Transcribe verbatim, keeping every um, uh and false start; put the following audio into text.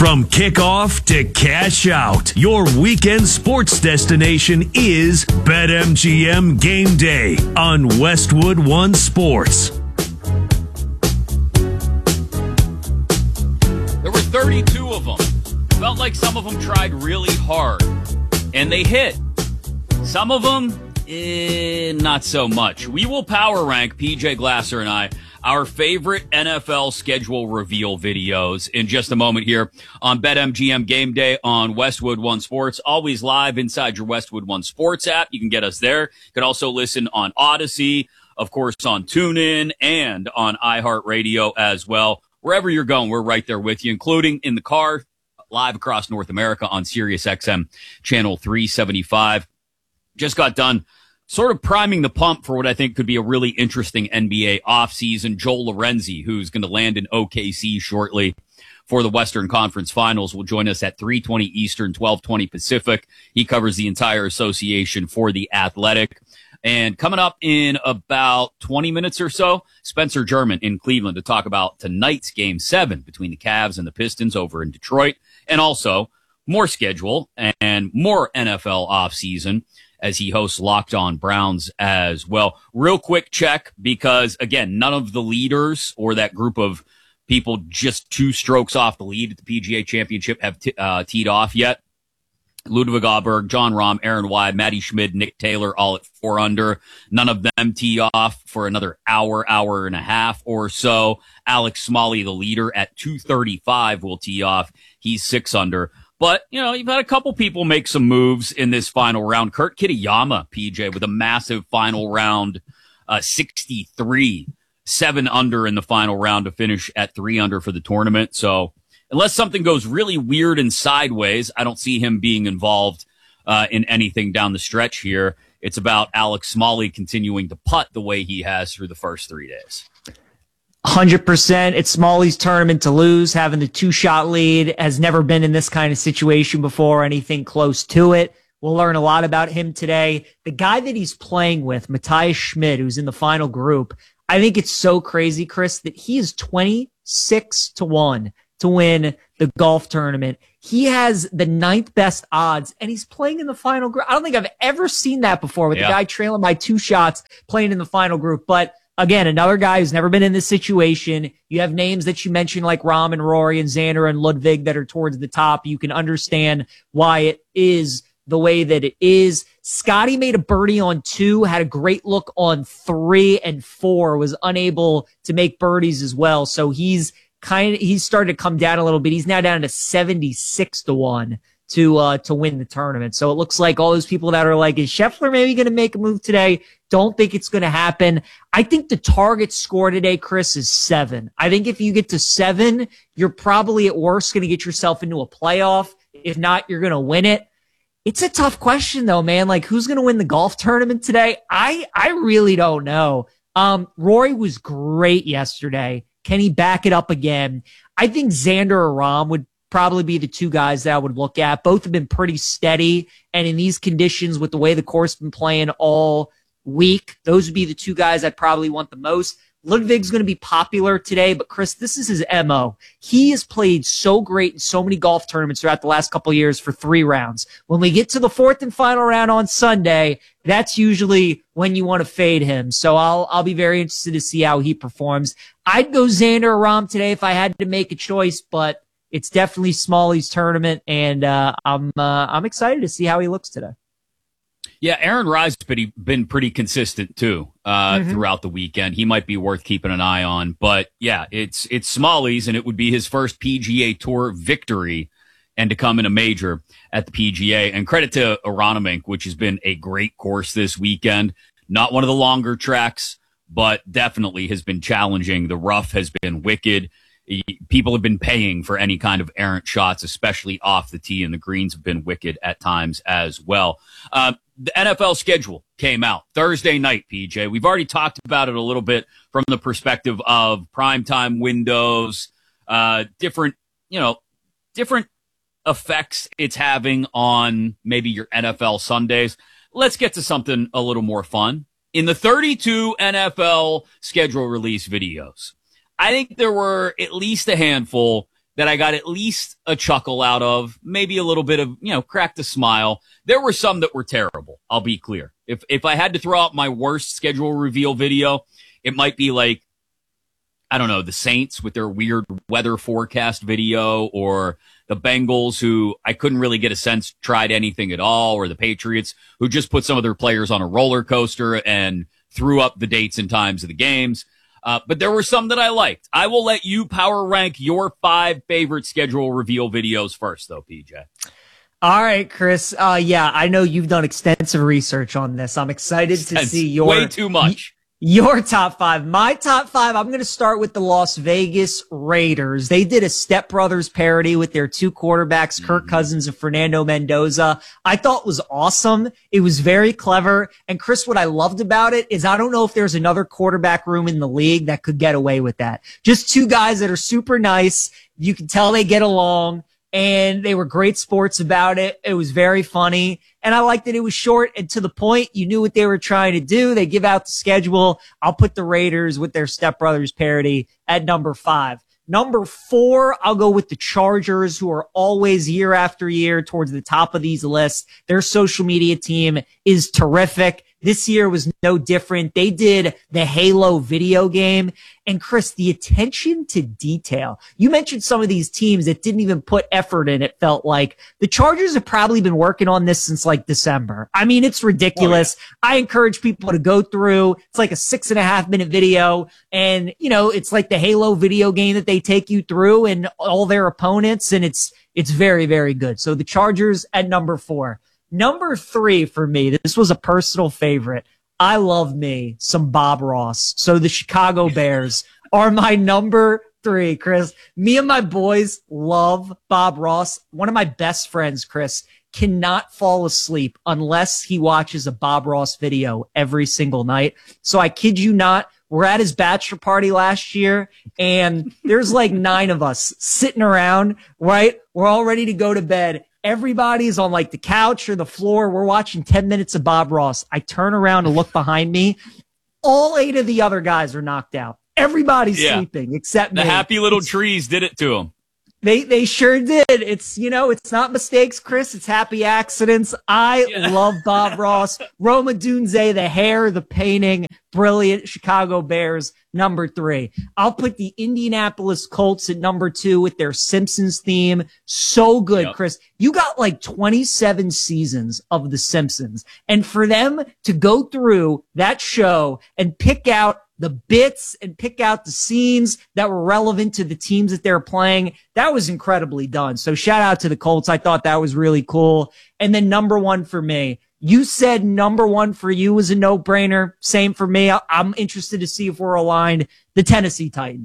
From kickoff to cash out, your weekend sports destination is BetMGM Game Day on Westwood One Sports. There were thirty-two of them. Felt like some of them tried really hard, and they hit. Some of them, eh, not so much. We will power rank, P J Glasser and I, our favorite N F L schedule reveal videos in just a moment here on BetMGM Game Day on Westwood One Sports. Always live inside your Westwood One Sports app. You can get us there. You can also listen on Odyssey, of course, on TuneIn, and on iHeartRadio as well. Wherever you're going, we're right there with you, including in the car, live across North America on Sirius X M channel three seventy-five. Just got done sort of priming the pump for what I think could be a really interesting N B A offseason. Joel Lorenzi, who's going to land in O K C shortly for the Western Conference Finals, will join us at three twenty Eastern, twelve twenty Pacific. He covers the entire association for The Athletic. And coming up in about twenty minutes or so, Spencer German in Cleveland to talk about tonight's Game seven between the Cavs and the Pistons over in Detroit. And also more schedule and more N F L offseason as he hosts Locked On Browns as well. Real quick check, because, again, none of the leaders or that group of people just two strokes off the lead at the P G A Championship have t- uh, teed off yet. Ludwig Aberg, John Rahm, Aaron Wide, Matty Schmid, Nick Taylor, all at four under. None of them tee off for another hour, hour and a half or so. Alex Smalley, the leader, at two thirty-five will tee off. He's six under. But, you know, you've had a couple people make some moves in this final round. Kurt Kitayama, P J, with a massive final round, uh, sixty-three, seven under in the final round to finish at three under for the tournament. So unless something goes really weird and sideways, I don't see him being involved uh, in anything down the stretch here. It's about Alex Smalley continuing to putt the way he has through the first three days. one hundred percent. It's Smalley's tournament to lose. Having the two-shot lead, has never been in this kind of situation before, anything close to it. We'll learn a lot about him today. The guy that he's playing with, Matthias Schmid, who's in the final group, I think it's so crazy, Chris, that he is twenty-six to one to win the golf tournament. He has the ninth best odds, and he's playing in the final group. I don't think I've ever seen that before, with yeah. the guy trailing by two shots playing in the final group. But again, another guy who's never been in this situation. You have names that you mentioned like Rahm and Rory and Xander and Ludwig that are towards the top. You can understand why it is the way that it is. Scotty made a birdie on two, had a great look on three and four, was unable to make birdies as well. So he's kind of, he's started to come down a little bit. He's now down to seventy-six to one to, uh, to win the tournament. So it looks like all those people that are like, is Scheffler maybe going to make a move today? Don't think it's going to happen. I think the target score today, Chris, is seven. I think if you get to seven, you're probably at worst going to get yourself into a playoff. If not, you're going to win it. It's a tough question though, man. Like, who's going to win the golf tournament today? I, I really don't know. Um, Rory was great yesterday. Can he back it up again? I think Xander or Rahm would probably be the two guys that I would look at. Both have been pretty steady. And in these conditions, with the way the course has been playing all week, those would be the two guys I'd probably want the most. Ludwig's going to be popular today, but Chris, this is his M O. He has played so great in so many golf tournaments throughout the last couple of years for three rounds. When we get to the fourth and final round on Sunday, that's usually when you want to fade him. So I'll I'll be very interested to see how he performs. I'd go Xander or Rahm today if I had to make a choice, but it's definitely Smalley's tournament, and uh, I'm uh, I'm excited to see how he looks today. Yeah, Aaron Rice's been, been pretty consistent too uh, mm-hmm. throughout the weekend. He might be worth keeping an eye on. But yeah, it's it's Smalley's, and it would be his first P G A Tour victory and to come in a major at the P G A. And credit to Aronimink, which has been a great course this weekend. Not one of the longer tracks, but definitely has been challenging. The rough has been wicked. People have been paying for any kind of errant shots, especially off the tee, and the greens have been wicked at times as well. Uh, the N F L schedule came out Thursday night, P J. We've already talked about it a little bit from the perspective of primetime windows, uh, different, you know, different effects it's having on maybe your N F L Sundays. Let's get to something a little more fun. In the thirty-two N F L schedule release videos, I think there were at least a handful that I got at least a chuckle out of, maybe a little bit of, you know, cracked a smile. There were some that were terrible. I'll be clear. If, if I had to throw out my worst schedule reveal video, it might be like, I don't know, the Saints with their weird weather forecast video, or the Bengals, who I couldn't really get a sense tried anything at all, or the Patriots, who just put some of their players on a roller coaster and threw up the dates and times of the games. Uh, but there were some that I liked. I will let you power rank your five favorite schedule reveal videos first, though, P J. All right, Chris. Uh, yeah, I know you've done extensive research on this. I'm excited to That's see your way too much. Your top five. My top five, I'm going to start with the Las Vegas Raiders. They did a Step Brothers parody with their two quarterbacks, Kirk Cousins and Fernando Mendoza. I thought was awesome. It was very clever. And Chris, what I loved about it is I don't know if there's another quarterback room in the league that could get away with that. Just two guys that are super nice. You can tell they get along. And they were great sports about it. It was very funny. And I liked that it was short and to the point. You knew what they were trying to do. They give out the schedule. I'll put the Raiders with their Step Brothers parody at number five. Number four, I'll go with the Chargers, who are always year after year towards the top of these lists. Their social media team is terrific. This year was no different. They did the Halo video game. And Chris, the attention to detail. You mentioned some of these teams that didn't even put effort in, it felt like. The Chargers have probably been working on this since like December. I mean, it's ridiculous. Oh, yeah. I encourage people to go through. It's like a six and a half minute video. And, you know, it's like the Halo video game that they take you through and all their opponents. And it's, it's very, very good. So the Chargers at number four. Number three for me, this was a personal favorite. I love me some Bob Ross. So the Chicago Bears are my number three, Chris. Me and my boys love Bob Ross. One of my best friends, Chris, cannot fall asleep unless he watches a Bob Ross video every single night. So I kid you not, we're at his bachelor party last year, and there's like nine of us sitting around, right? We're all ready to go to bed. Everybody's on like the couch or the floor. We're watching ten minutes of Bob Ross. I turn around and look behind me. All eight of the other guys are knocked out. Everybody's yeah. sleeping except the me. happy little it's, trees did it to him. They they sure did. It's, you know, it's not mistakes, Chris. It's happy accidents. I yeah. love Bob Ross. Roma Dunze, the hair, the painting, brilliant. Chicago Bears, number three. I'll put the Indianapolis Colts at number two with their Simpsons theme. So good, yep. Chris. You got like twenty-seven seasons of The Simpsons. And for them to go through that show and pick out the bits and pick out the scenes that were relevant to the teams that they're playing, that was incredibly done. So shout out to the Colts. I thought that was really cool. And then number one for me, you said number one for you was a no-brainer. Same for me. I'm interested to see if we're aligned. The Tennessee Titans.